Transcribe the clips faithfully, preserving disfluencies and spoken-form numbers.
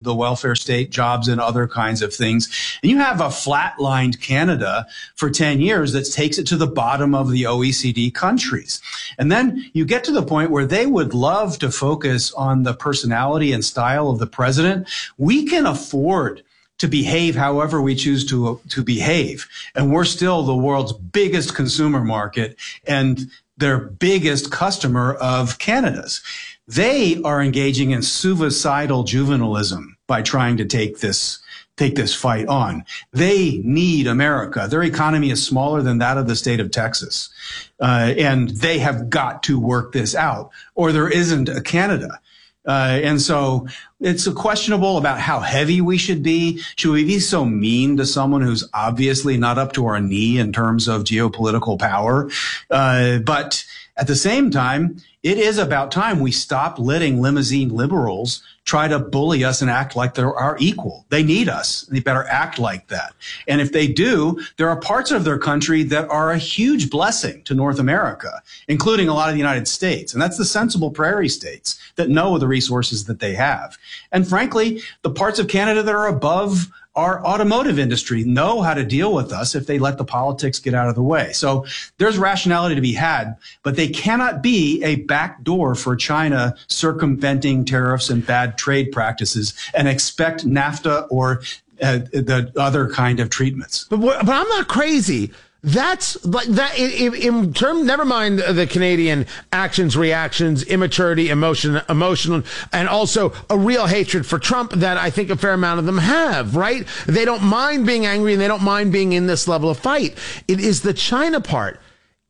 the welfare state, jobs and other kinds of things. And you have a flatlined Canada for ten years that takes it to the bottom of the O E C D countries. And then you get to the point where they would love to focus on the personality and style of the president. We can afford to behave however we choose to, to behave. And we're still the world's biggest consumer market and their biggest customer of Canada's. They are engaging in suicidal juvenilism by trying to take this take this fight on. They need America. Their economy is smaller than that of the state of Texas. Uh, and they have got to work this out, or there isn't a Canada. Uh, and so it's a questionable about how heavy we should be. Should we be so mean to someone who's obviously not up to our knee in terms of geopolitical power? Uh, but at the same time, it is about time we stop letting limousine liberals try to bully us and act like they're our equal. They need us. They better act like that. And if they do, there are parts of their country that are a huge blessing to North America, including a lot of the United States. And that's the sensible prairie states that know the resources that they have. And frankly, the parts of Canada that are above our automotive industry know how to deal with us if they let the politics get out of the way. So there's rationality to be had, but they cannot be a backdoor for China circumventing tariffs and bad trade practices and expect NAFTA or uh, the other kind of treatments. But, but I'm not crazy. That's like that in, in term. Never mind the Canadian actions, reactions, immaturity, emotion, emotional, and also a real hatred for Trump that I think a fair amount of them have. Right? They don't mind being angry and they don't mind being in this level of fight. It is the China part.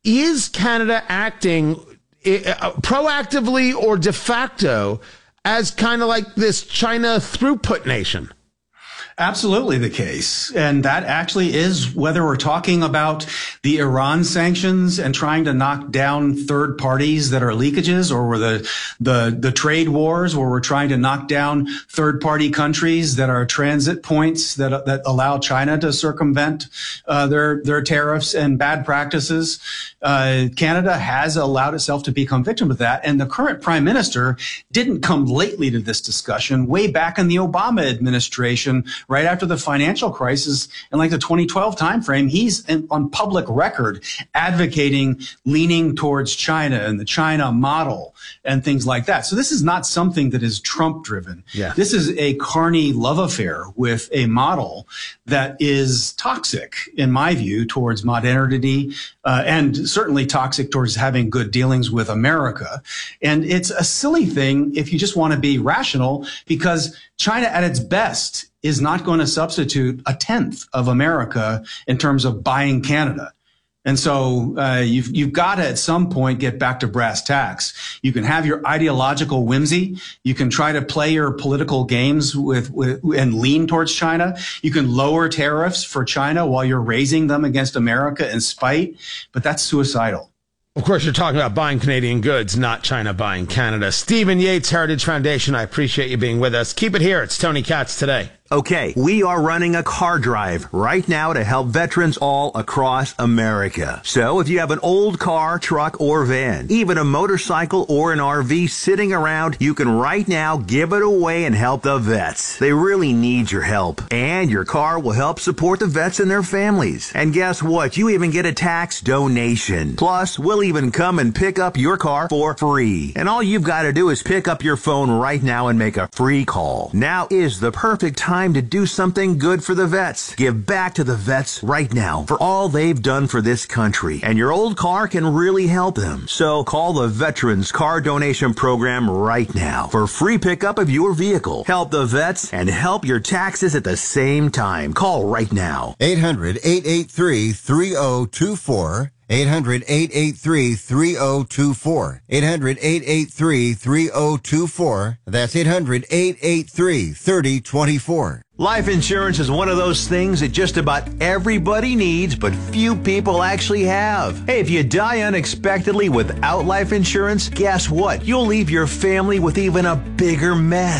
Is Canada acting uh, proactively or de facto as kind of like this China throughput nation? Absolutely the case. And that actually is whether we're talking about the Iran sanctions and trying to knock down third parties that are leakages, or the, the, the trade wars where we're trying to knock down third party countries that are transit points that, that allow China to circumvent, uh, their, their tariffs and bad practices. Uh, Canada has allowed itself to become victim of that. And the current prime minister didn't come lately to this discussion. Way back in the Obama administration, right after the financial crisis in like the twenty twelve timeframe, he's in, on public record advocating leaning towards China and the China model and things like that. So this is not something that is Trump driven. Yeah. This is a carny love affair with a model that is toxic, in my view, towards modernity, uh, and certainly toxic towards having good dealings with America. And it's a silly thing if you just want to be rational, because China at its best is not going to substitute a tenth of America in terms of buying Canada. And so uh, you've, you've got to at some point get back to brass tacks. You can have your ideological whimsy. You can try to play your political games with, with and lean towards China. You can lower tariffs for China while you're raising them against America in spite. But that's suicidal. Of course, you're talking about buying Canadian goods, not China buying Canada. Stephen Yates, Heritage Foundation, I appreciate you being with us. Keep it here. It's Tony Katz Today. Okay, we are running a car drive right now to help veterans all across America. So if you have an old car, truck, or van, even a motorcycle or an R V sitting around, you can right now give it away and help the vets. They really need your help. And your car will help support the vets and their families. And guess what? You even get a tax donation. Plus, we'll even come and pick up your car for free. And all you've got to do is pick up your phone right now and make a free call. Now is the perfect time to do something good for the vets. Give back to the vets right now for all they've done for this country. And your old car can really help them. So call the Veterans Car Donation Program right now for free pickup of your vehicle. Help the vets and help your taxes at the same time. Call right now. eight hundred, eight eight three, three oh two four. eight hundred, eight eight three, three oh two four. eight hundred, eight eight three, three oh two four. That's eight hundred, eight eight three, three oh two four. Life insurance is one of those things that just about everybody needs, but few people actually have. Hey, if you die unexpectedly without life insurance, guess what? You'll leave your family with even a bigger mess.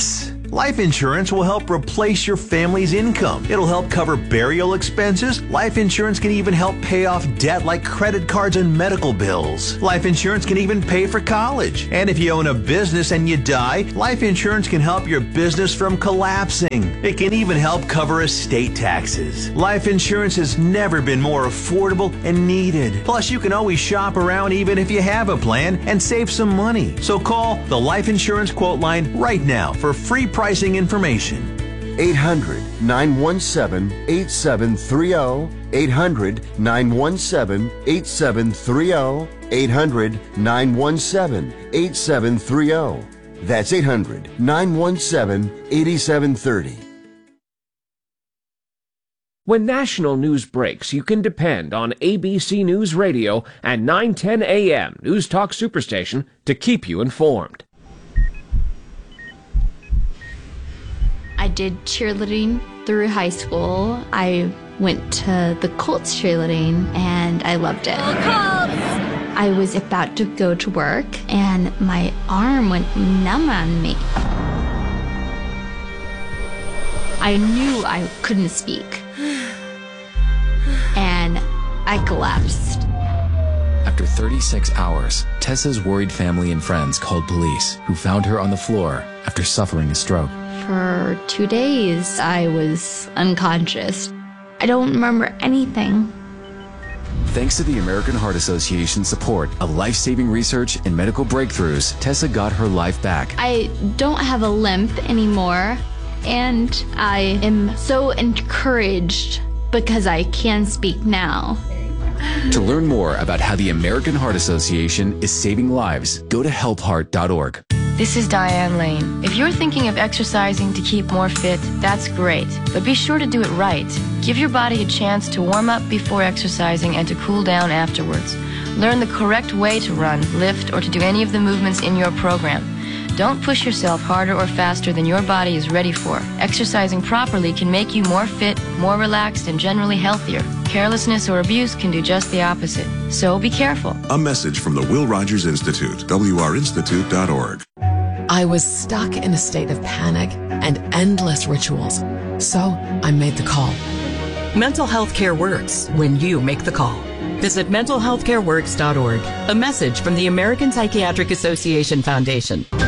Life insurance will help replace your family's income. It'll help cover burial expenses. Life insurance can even help pay off debt like credit cards and medical bills. Life insurance can even pay for college. And if you own a business and you die, life insurance can help your business from collapsing. It can even help cover estate taxes. Life insurance has never been more affordable and needed. Plus, you can always shop around even if you have a plan and save some money. So call the Life Insurance Quote Line right now for free pricing information. eight hundred, nine one seven, eight seven three zero. eight hundred, nine one seven, eight seven three zero. eight hundred, nine one seven, eight seven three zero. That's eight hundred, nine one seven, eight seven three zero. When national news breaks, you can depend on A B C News Radio and nine ten A M News Talk Superstation to keep you informed. I did cheerleading through high school. I went to the Colts cheerleading and I loved it. I was about to go to work and my arm went numb on me. I knew I couldn't speak. And I collapsed. After thirty-six hours, Tessa's worried family and friends called police, who found her on the floor after suffering a stroke. For two days, I was unconscious. I don't remember anything. Thanks to the American Heart Association's support of life-saving research and medical breakthroughs, Tessa got her life back. I don't have a limp anymore, and I am so encouraged because I can speak now. To learn more about how the American Heart Association is saving lives, go to help heart dot org. This is Diane Lane. If you're thinking of exercising to keep more fit, that's great, but be sure to do it right. Give your body a chance to warm up before exercising and to cool down afterwards. Learn the correct way to run, lift, or to do any of the movements in your program. Don't push yourself harder or faster than your body is ready for. Exercising properly can make you more fit, more relaxed, and generally healthier. Carelessness or abuse can do just the opposite. So be careful. A message from the Will Rogers Institute, W R institute dot org. I was stuck in a state of panic and endless rituals. So I made the call. Mental health care works when you make the call. Visit mental health care works dot org. A message from the American Psychiatric Association Foundation.